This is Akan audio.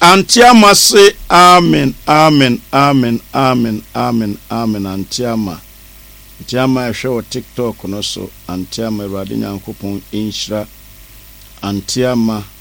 Antiama say amen, amen, amen, amen, amen, amen. Antiama. Antiama ehwe TikTok no so. Antiama Awurade Nyankopɔn inhyira. Antiama